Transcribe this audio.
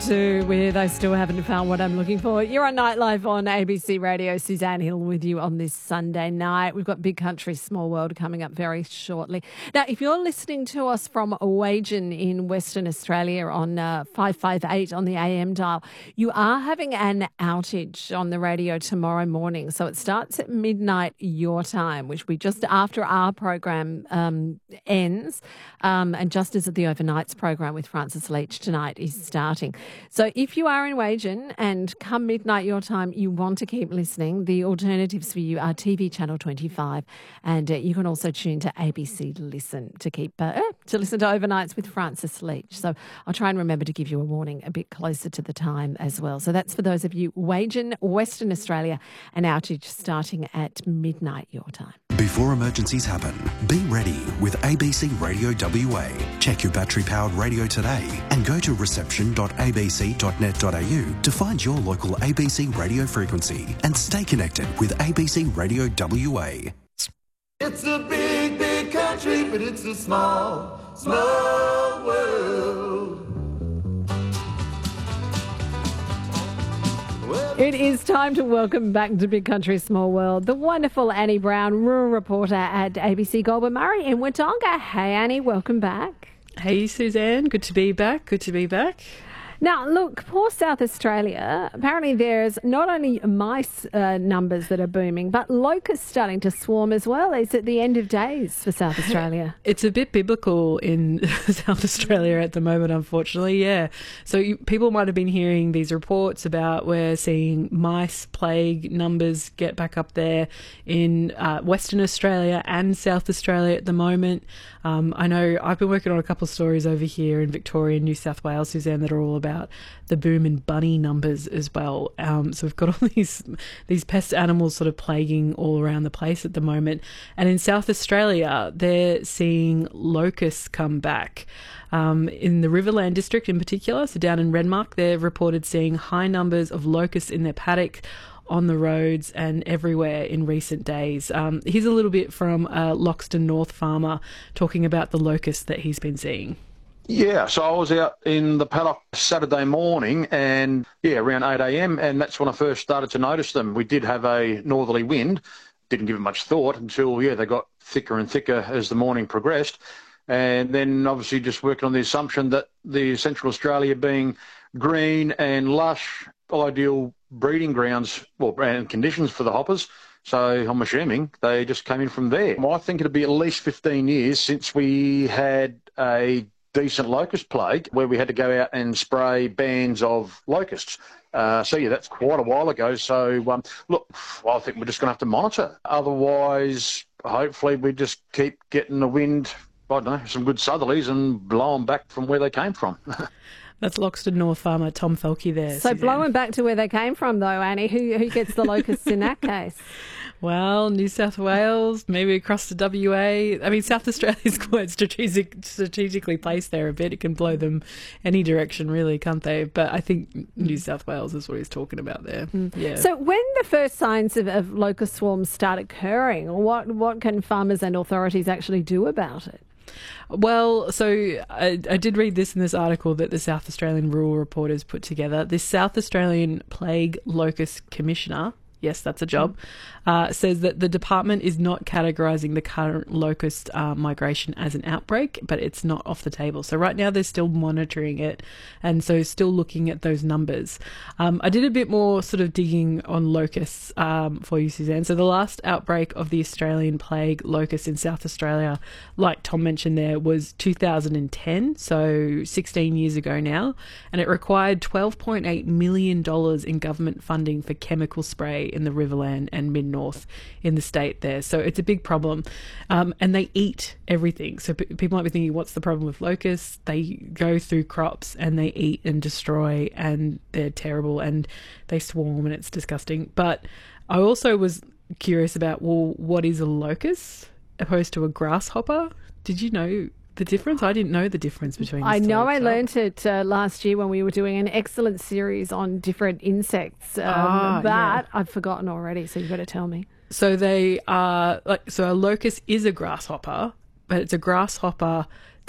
With I Still Haven't Found What I'm Looking For. You're on Nightlife on ABC Radio. Suzanne Hill with you on this Sunday night. We've got Big Country, Small World coming up very shortly. Now, if you're listening to us from Wagen in Western Australia on 558 on the AM dial, you are having an outage on the radio tomorrow morning. So it starts at midnight your time, which we just after our program ends, and just as the overnights program with Francis Leach tonight is starting. So if you are in Wagen and come midnight your time, you want to keep listening, the alternatives for you are TV Channel 25, and you can also tune to ABC Listen to keep to listen to Overnights with Francis Leach. So I'll try and remember to give you a warning a bit closer to the time as well. So that's for those of you Wagen, Western Australia, an outage starting at midnight your time. Before emergencies happen, be ready with ABC Radio WA. Check your battery-powered radio today and go to reception.abc.net.au to find your local ABC radio frequency and stay connected with ABC Radio WA. It's a big, big country, but it's a small, small world. It is time to welcome back to Big Country, Small World the wonderful Annie Brown, rural reporter at ABC Goulburn Murray in Wodonga. Hey, Annie, welcome back. Hey, Suzanne. Good to be back. Now, look, poor South Australia, apparently there's not only mice numbers that are booming, but locusts starting to swarm as well. Is it the end of days for South Australia? It's a bit biblical in South Australia at the moment, unfortunately, yeah. So people might have been hearing these reports about we're seeing mice plague numbers get back up there in Western Australia and South Australia at the moment. I know I've been working on a couple of stories over here in Victoria and New South Wales, Suzanne, that are all about the boom in bunny numbers as well. So we've got all these pest animals sort of plaguing all around the place at the moment. And in South Australia, they're seeing locusts come back. In the Riverland district in particular, so down in Renmark, they're reported seeing high numbers of locusts in their paddock, on the roads and everywhere in recent days. Here's a little bit from a Loxton North farmer talking about the locusts that he's been seeing. Yeah, so I was out in the paddock Saturday morning and, around 8 a.m, and that's when I first started to notice them. We did have a northerly wind, didn't give it much thought until, they got thicker and thicker as the morning progressed. And then obviously just working on the assumption that the Central Australia being green and lush, ideal breeding grounds, and conditions for the hoppers. So I'm assuming they just came in from there. I think it'll be at least 15 years since we had a decent locust plague where we had to go out and spray bands of locusts. That's quite a while ago. So, I think we're just going to have to monitor. Otherwise, hopefully we just keep getting the wind, some good southerlies and blow them back from where they came from. That's Loxton North farmer Tom Felke there. So Suzanne. blowing back to where they came from, though, Annie, who gets the locusts in that case? Well, New South Wales, maybe across to WA. I mean, South Australia's quite strategically placed there a bit. It can blow them any direction, really, can't they? But I think New South Wales is what he's talking about there. Yeah. So when the first signs of locust swarms start occurring, what can farmers and authorities actually do about it? Well, so I did read this in this article that the South Australian Rural Reporters put together. This South Australian Plague Locust Commissioner, yes, that's a job, says that the department is not categorising the current locust migration as an outbreak, but it's not off the table. So right now they're still monitoring it and so still looking at those numbers. I did a bit more sort of digging on locusts for you, Suzanne. So the last outbreak of the Australian plague locust in South Australia, like Tom mentioned there, was 2010, so 16 years ago now, and it required $12.8 million in government funding for chemical spray in the Riverland and mid-north in the state there. So it's a big problem. And they eat everything. So people might be thinking, what's the problem with locusts? They go through crops and they eat and destroy and they're terrible and they swarm and it's disgusting. But I also was curious about, well, what is a locust opposed to a grasshopper? Did you know the difference? I didn't know the difference between I know I learnt it last year when we were doing an excellent series on different insects, but I've forgotten already, so you've got to tell me. So they are so a locust is a grasshopper, but it's a grasshopper